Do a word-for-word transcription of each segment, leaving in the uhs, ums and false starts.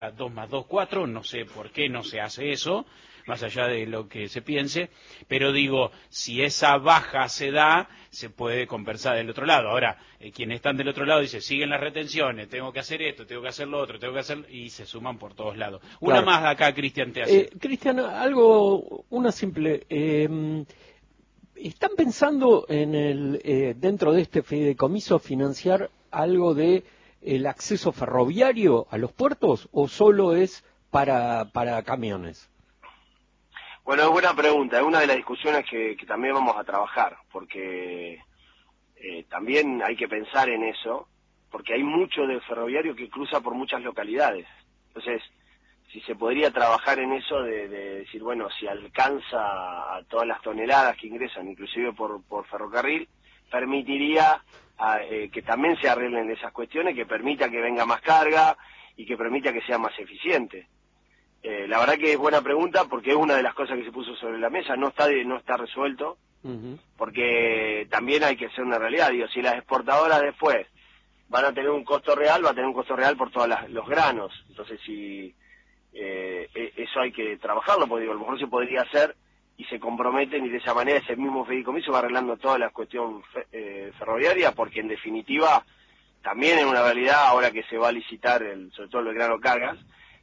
dos más dos, cuatro, no sé por qué no se hace eso, más allá de lo que se piense, pero digo, si esa baja se da, se puede compensar del otro lado. Ahora, eh, quienes están del otro lado dicen, siguen las retenciones, tengo que hacer esto, tengo que hacer lo otro, tengo que hacer, y se suman por todos lados. Una Claro. más de acá, Cristian, te hace. Eh, Cristian, algo, una simple, eh, ¿están pensando en el, eh, dentro de este fideicomiso financiar algo de el acceso ferroviario a los puertos o solo es para, para camiones? Bueno, es buena pregunta, es una de las discusiones que, que también vamos a trabajar, porque eh, también hay que pensar en eso, porque hay mucho de ferroviario que cruza por muchas localidades. Entonces, si se podría trabajar en eso de, de decir, bueno, si alcanza a todas las toneladas que ingresan, inclusive por, por ferrocarril, permitiría a, eh, que también se arreglen esas cuestiones, que permita que venga más carga y que permita que sea más eficiente. Eh, la verdad que es buena pregunta porque es una de las cosas que se puso sobre la mesa, no está de, no está resuelto, uh-huh. Porque también hay que hacer una realidad, digo, si las exportadoras después van a tener un costo real, va a tener un costo real por todos los granos, entonces si eh, eso hay que trabajarlo, porque digo, a lo mejor se podría hacer y se comprometen y de esa manera ese mismo fideicomiso va arreglando toda la cuestión fe, eh, ferroviaria, porque en definitiva también es una realidad ahora que se va a licitar el, sobre todo el grano cargas,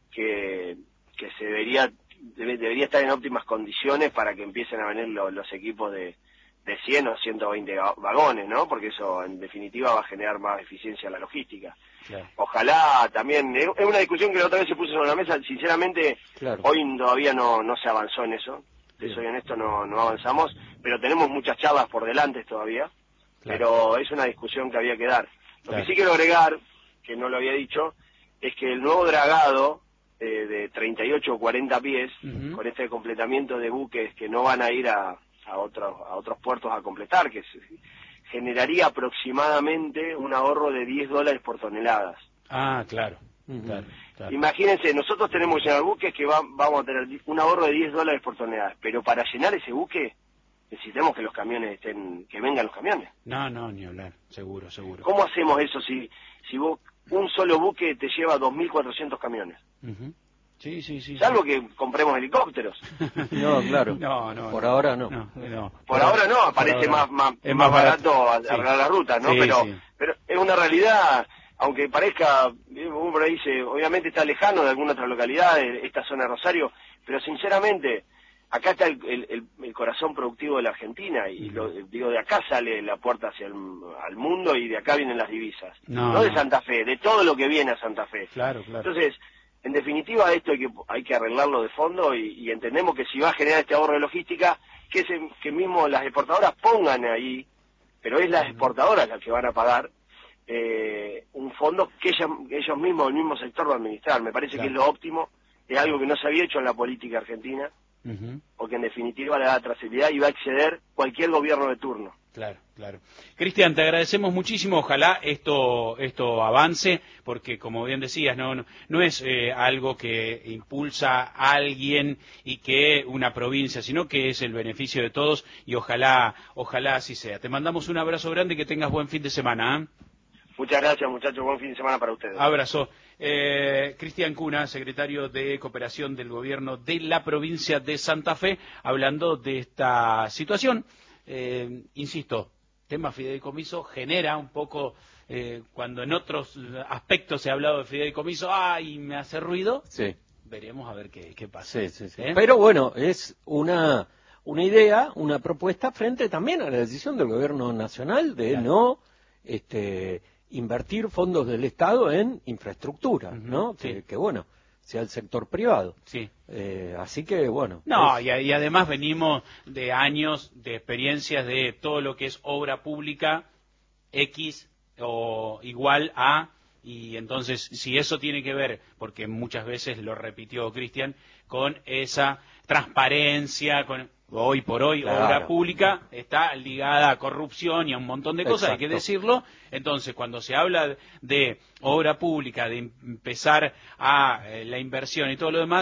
que que se debería debe, debería estar en óptimas condiciones para que empiecen a venir lo, los equipos de, de cien o ciento veinte vagones, ¿no? Porque eso en definitiva va a generar más eficiencia en la logística. Claro. Ojalá también, es una discusión que la otra vez se puso sobre la mesa, sinceramente claro. Hoy todavía no, no se avanzó en eso, te soy honesto, no, no avanzamos, pero tenemos muchas charlas por delante todavía, claro. Pero es una discusión que había que dar. Lo claro. que sí quiero agregar, que no lo había dicho, es que el nuevo dragado Eh, de treinta y ocho o cuarenta pies, uh-huh. con este completamiento de buques que no van a ir a, a, otros, a otros puertos a completar, que se, generaría aproximadamente un ahorro de diez dólares por toneladas. Ah, claro. Uh-huh. claro, claro. Imagínense, nosotros tenemos que llenar buques que va, vamos a tener un ahorro de diez dólares por tonelada, pero para llenar ese buque necesitamos que los camiones estén, que vengan los camiones. No, no, ni hablar, seguro, seguro. ¿Cómo hacemos eso si, si vos, un solo buque te lleva dos mil cuatrocientos camiones? Uh-huh. Sí, sí, sí. Salvo sí. que compremos helicópteros. No, claro. No, no. Por no, ahora no. no, no. Por, por ahora no, parece ahora más, más, es más más barato, barato arreglar sí. la ruta, ¿no? Sí, pero, sí. pero es una realidad, aunque parezca, uno por ahí dice, obviamente está lejano de alguna otra localidad, esta zona de Rosario, pero sinceramente, acá está el, el, el corazón productivo de la Argentina, y lo, digo, de acá sale la puerta hacia el al mundo y de acá vienen las divisas. No, no de no. Santa Fe, de todo lo que viene a Santa Fe. Claro, claro. Entonces, en definitiva, esto hay que, hay que arreglarlo de fondo y, y entendemos que si va a generar este ahorro de logística, que, se, que mismo las exportadoras pongan ahí, pero es las exportadoras las que van a pagar eh, un fondo que ellas, ellos mismos, el mismo sector va a administrar. Me parece claro. que es lo óptimo, es algo que no se había hecho en la política argentina, uh-huh. porque en definitiva le da trazabilidad y va a exceder cualquier gobierno de turno. Claro, claro. Cristian, te agradecemos muchísimo, ojalá esto esto avance, porque como bien decías, no no, no es eh, algo que impulsa a alguien y que una provincia, sino que es el beneficio de todos y ojalá ojalá así sea. Te mandamos un abrazo grande y que tengas buen fin de semana. ¿eh? Muchas gracias, muchachos, buen fin de semana para ustedes. Abrazo. Eh, Cristian Cuna, secretario de Cooperación del Gobierno de la provincia de Santa Fe, hablando de esta situación. Eh, insisto, tema fideicomiso genera un poco, eh, cuando en otros aspectos se ha hablado de fideicomiso, ¡ay, me hace ruido! Sí. Veremos a ver qué, qué pasa. Sí, sí, sí. ¿Eh? Pero bueno, es una, una idea, una propuesta frente también a la decisión del gobierno nacional de claro. no este, invertir fondos del Estado en infraestructura, uh-huh. ¿no? Sí. Que, que bueno, sea el sector privado. Sí. Eh, así que, bueno. No, es... y, y además venimos de años de experiencias de todo lo que es obra pública, X o igual a, y entonces si eso tiene que ver, porque muchas veces lo repitió Cristian, con esa transparencia, con hoy por hoy claro. obra pública está ligada a corrupción y a un montón de cosas, Exacto. hay que decirlo. Entonces, cuando se habla de obra pública, de empezar a eh, la inversión y todo lo demás,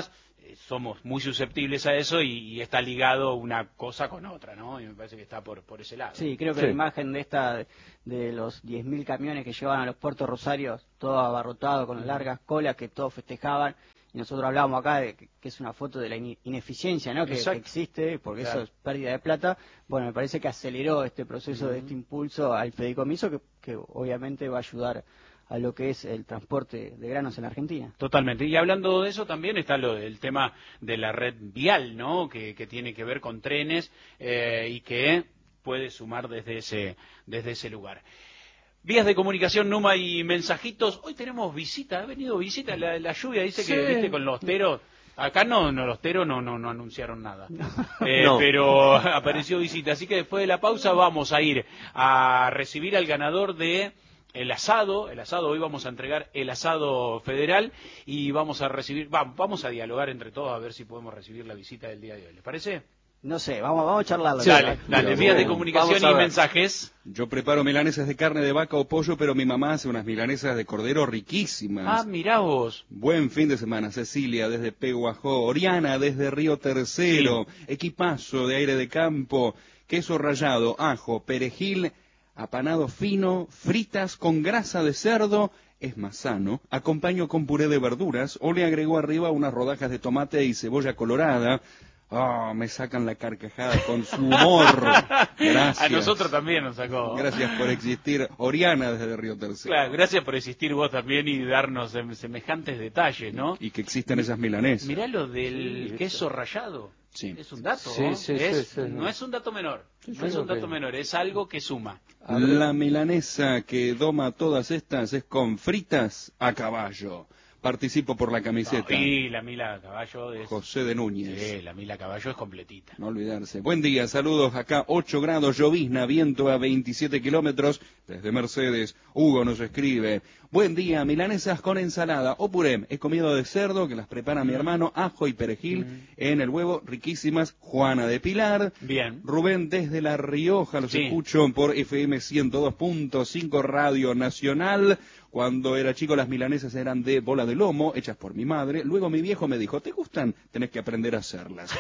somos muy susceptibles a eso y, y está ligado una cosa con otra, ¿no? Y me parece que está por, por ese lado. Sí, creo que Sí. la imagen de esta de los diez mil camiones que llevaban a los puertos rosarios, todo abarrotado con largas colas que todos festejaban, y nosotros hablábamos acá de que, que es una foto de la in- ineficiencia, ¿no? Que, que existe, porque Claro. eso es pérdida de plata. Bueno, me parece que aceleró este proceso, uh-huh. de este impulso al fideicomiso que, que obviamente va a ayudar a lo que es el transporte de granos en la Argentina. Totalmente. Y hablando de eso también está lo del tema de la red vial, ¿no? Que, que tiene que ver con trenes eh, y que puede sumar desde ese, desde ese lugar. Vías de comunicación, Numa, y mensajitos. Hoy tenemos visita, ha venido visita, la, la lluvia dice Sí. que, viste, con los teros. Acá no, no los teros no, no, no anunciaron nada, eh, No. pero apareció visita. Así que después de la pausa vamos a ir a recibir al ganador de el asado, el asado, hoy vamos a entregar el asado federal y vamos a recibir, va, vamos a dialogar entre todos a ver si podemos recibir la visita del día de hoy. ¿Les parece? No sé, vamos, vamos a charlarlo. Sí, dale, dale, Pero, vías de bueno, comunicación y mensajes. Yo preparo milanesas de carne de vaca o pollo, pero mi mamá hace unas milanesas de cordero riquísimas. Ah, mirá vos. Buen fin de semana, Cecilia desde Peguajó, Oriana desde Río Tercero, sí. Equipazo de aire de campo, queso rallado, ajo, perejil, apanado fino, fritas con grasa de cerdo, es más sano, acompaño con puré de verduras, o le agregó arriba unas rodajas de tomate y cebolla colorada. Ah, oh, me sacan la carcajada con su humor. Gracias. A nosotros también nos sacó. Gracias por existir, Oriana desde Río Tercero. Claro, gracias por existir vos también y darnos sem semejantes detalles, ¿no? Y que existen esas milanesas. Mirá lo del sí, queso rallado. Sí. Es un dato, sí, ¿no? sí, es, sí, sí, no sí. es un dato menor, Sí, no es un dato que... menor, es algo que suma. La milanesa que doma todas estas es con fritas a caballo. Participo por la camiseta. No, y la mila a caballo es... José de Núñez. Sí, la mila a caballo es completita. No olvidarse. Buen día, saludos. Acá ocho grados, llovizna, viento a veintisiete kilómetros. Desde Mercedes, Hugo nos escribe. Buen día, milanesas con ensalada o puré. He comido de cerdo, que las prepara mi hermano, ajo y perejil Mm. en el huevo, riquísimas. Juana de Pilar. Bien. Rubén desde La Rioja, los Sí. escucho por F M ciento dos punto cinco Radio Nacional. Cuando era chico las milanesas eran de bola de lomo, hechas por mi madre. Luego mi viejo me dijo, ¿te gustan? Tenés que aprender a hacerlas.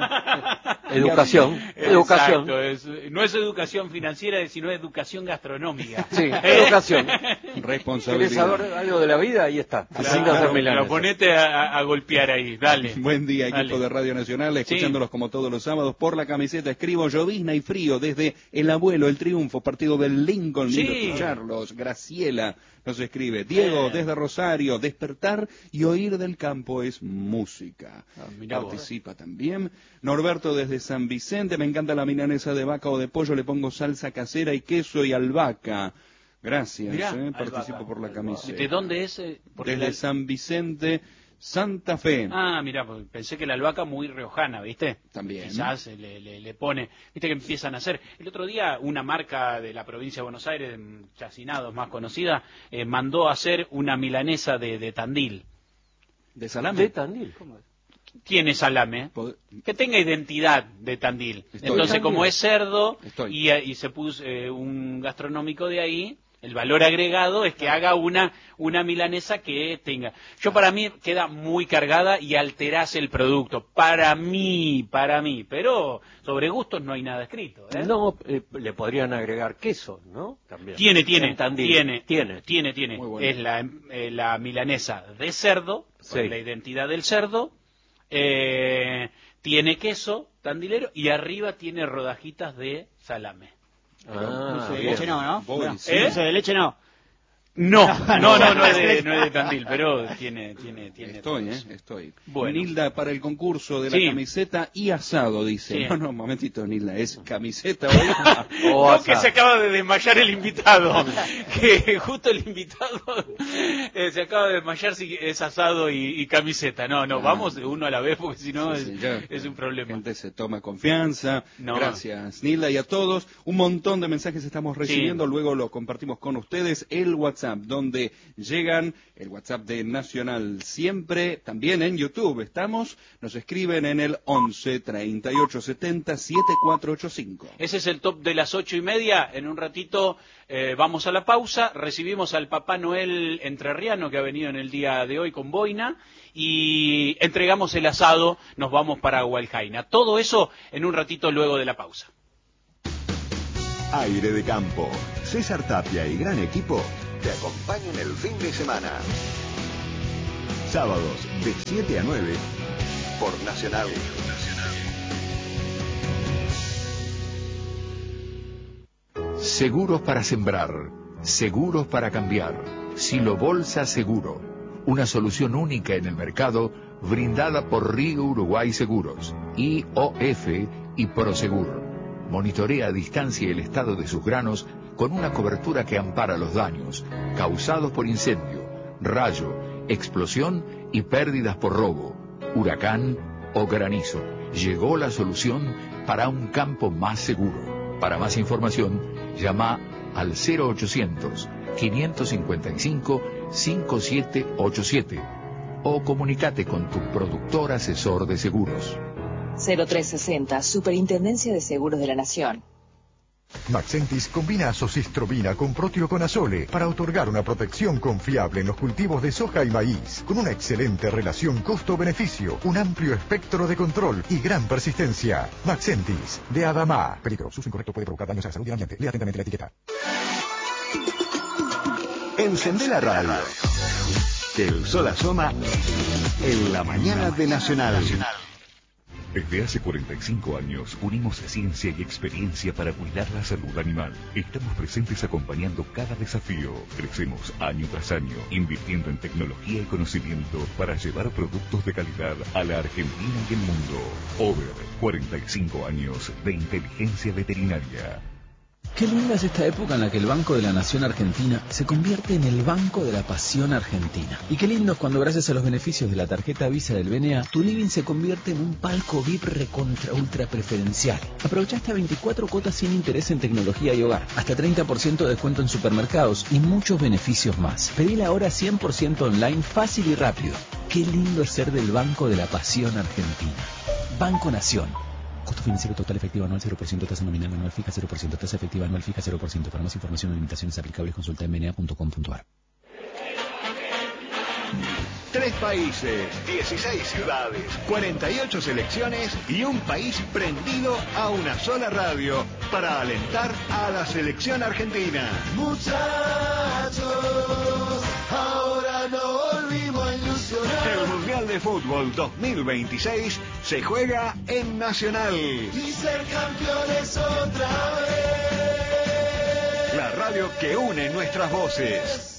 Educación, educación. Exacto, es, no es educación financiera, sino educación gastronómica. Sí, educación. Responsabilidad. ¿Querés saber algo de la vida? Ahí está. Aprende a hacer milanesas. Pero ponete a, a golpear ahí, dale. Buen día, equipo Dale. de Radio Nacional, escuchándolos Sí. como todos los sábados por la camiseta. Escribo llovizna y frío desde El Abuelo, El Triunfo, partido del Lincoln. Lindo Sí. escucharlos. Graciela nos escribe. Diego Eh. desde Rosario, despertar y oír del campo es música. Ah, mirá vos. Participa también. Norberto desde San Vicente, me encanta la milanesa de vaca o de pollo, le pongo salsa casera y queso y albahaca. Gracias, Mirá, eh, albahaca. participo por la camiseta. ¿De dónde es? eh? Porque Desde la- San Vicente, Santa Fe. Ah, mira, pensé que la albahaca muy riojana, ¿viste? También. Quizás eh, le, le, le pone, viste que empiezan a hacer. El otro día una marca de la provincia de Buenos Aires, de Chacinados más conocida, eh, mandó a hacer una milanesa de, de Tandil. ¿De salame? De Tandil. Tiene salame, Pod- que tenga identidad de Tandil. Estoy. Entonces, Tandil. como es cerdo Estoy. y, y se puso eh, un gastronómico de ahí, el valor agregado es que haga una, una milanesa que tenga. Yo para mí queda muy cargada y alterás el producto. Para mí, para mí. Pero sobre gustos no hay nada escrito. ¿eh? No, eh, le podrían agregar queso, ¿no? También. Tiene, tiene, En Tandil. tiene, tiene. tiene, tiene. Muy bueno. Es la, eh, la milanesa de cerdo, Sí. con la identidad del cerdo, eh, tiene queso tandilero y arriba tiene rodajitas de salame. Ah, Dulce de bien. leche no, ¿no? Voy, No. sí. ¿Eh? Dulce de leche no. No, no, no, no es de, no es de Tandil, pero tiene, tiene, tiene. Estoy, todo ¿eh? eso. Estoy. Bueno. Nilda, para el concurso de la Sí. camiseta y asado, dice. Sí. No, no, un momentito, Nilda, es camiseta hoy. O No, que asado. se acaba de desmayar el invitado, que justo el invitado eh, se acaba de desmayar si es asado y, y camiseta. No, no, Ah. vamos de uno a la vez porque si no Sí, es, sí, ya, es un problema. La gente se toma confianza. No. Gracias, Nilda, y a todos. Un montón de mensajes estamos recibiendo, luego lo compartimos con ustedes. El WhatsApp WhatsApp, donde llegan el WhatsApp de Nacional siempre, también en YouTube estamos, nos escriben en el once, treinta y ocho, setenta, setenta y cuatro ochenta y cinco. Ese es el top de las ocho y media. En un ratito eh, vamos a la pausa, recibimos al Papá Noel entrerriano que ha venido en el día de hoy con boina y entregamos el asado, nos vamos para Hualjaina. Todo eso en un ratito luego de la pausa. Aire de Campo. César Tapia y gran equipo te acompañan el fin de semana. Sábados de siete a nueve por Nacional. Seguros para sembrar, seguros para cambiar. Silo Bolsa Seguro, una solución única en el mercado brindada por Río Uruguay Seguros, I O F y Prosegur. Monitorea a distancia el estado de sus granos con una cobertura que ampara los daños causados por incendio, rayo, explosión y pérdidas por robo, huracán o granizo. Llegó la solución para un campo más seguro. Para más información, llama al cero ochocientos, quinientos cincuenta y cinco, cincuenta y siete ochenta y siete o comunícate con tu productor asesor de seguros. cero tres sesenta, Superintendencia de Seguros de la Nación. Maxentis combina azocistrobina con proteoconazole para otorgar una protección confiable en los cultivos de soja y maíz, con una excelente relación costo-beneficio, un amplio espectro de control y gran persistencia. Maxentis, de Adama. Peligro, su uso incorrecto puede provocar daños a la salud y al ambiente. Lea atentamente la etiqueta. Encendé la radio. Que el sol asoma en la mañana de Nacional. Desde hace cuarenta y cinco años unimos ciencia y experiencia para cuidar la salud animal. Estamos presentes acompañando cada desafío. Crecemos año tras año, invirtiendo en tecnología y conocimiento para llevar productos de calidad a la Argentina y el mundo. Over, cuarenta y cinco años de inteligencia veterinaria. Qué linda es esta época en la que el Banco de la Nación Argentina se convierte en el Banco de la Pasión Argentina. Y qué lindo es cuando gracias a los beneficios de la tarjeta Visa del B N A, tu living se convierte en un palco V I P recontra ultra preferencial. Aprovecha hasta veinticuatro cuotas sin interés en tecnología y hogar, hasta treinta por ciento de descuento en supermercados y muchos beneficios más. Pedila ahora cien por ciento online, fácil y rápido. Qué lindo es ser del Banco de la Pasión Argentina. Banco Nación. Costo financiero total efectivo anual cero por ciento, tasa nominal anual fija cero por ciento, tasa efectiva anual fija cero por ciento. Para más información o limitaciones aplicables consulta en b n a punto com punto a r. Tres países, dieciséis ciudades, cuarenta y ocho selecciones y un país prendido a una sola radio para alentar a la selección argentina. Muchachos, ahora no volvimos a ilusionar. El Mundial de Fútbol dos mil veintiséis se juega en Nacional. Y ser campeones otra vez. La radio que une nuestras voces.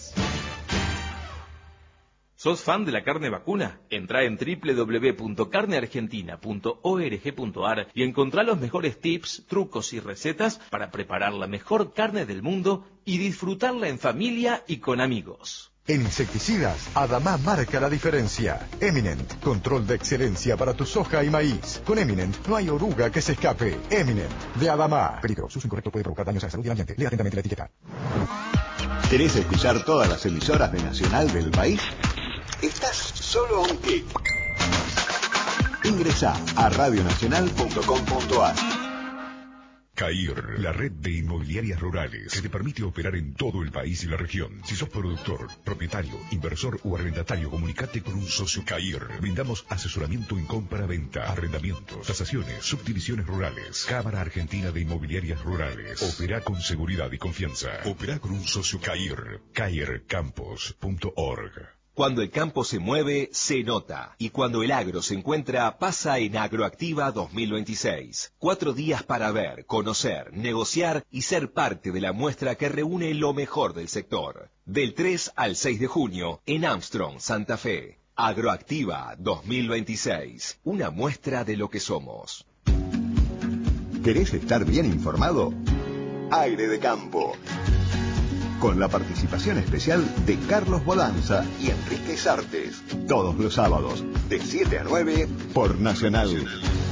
¿Sos fan de la carne vacuna? Entrá en doble u doble u doble u punto carne argentina punto org punto a r y encontrá los mejores tips, trucos y recetas para preparar la mejor carne del mundo y disfrutarla en familia y con amigos. En insecticidas, Adama marca la diferencia. Eminent, control de excelencia para tu soja y maíz. Con Eminent no hay oruga que se escape. Eminent, de Adama. Peligro, su uso incorrecto puede provocar daños a la salud y al ambiente. Lea atentamente la etiqueta. ¿Querés escuchar todas las emisoras de Nacional del país? Estás solo a un clic. Ingresá a radio nacional punto com punto a r. CAIR, la red de inmobiliarias rurales que te permite operar en todo el país y la región. Si sos productor, propietario, inversor o arrendatario, comunicate con un socio CAIR. Brindamos asesoramiento en compra-venta, arrendamientos, tasaciones, subdivisiones rurales. Cámara Argentina de Inmobiliarias Rurales. Opera con seguridad y confianza. Opera con un socio CAIR. cair campos punto org. Cuando el campo se mueve, se nota. Y cuando el agro se encuentra, pasa en Agroactiva dos mil veintiséis. Cuatro días para ver, conocer, negociar y ser parte de la muestra que reúne lo mejor del sector. Del tres al seis de junio, en Armstrong, Santa Fe. Agroactiva dos mil veintiséis. Una muestra de lo que somos. ¿Querés estar bien informado? Aire de Campo. Con la participación especial de Carlos Bodanza y Enrique Sartes. Todos los sábados, de siete a nueve, por Nacional.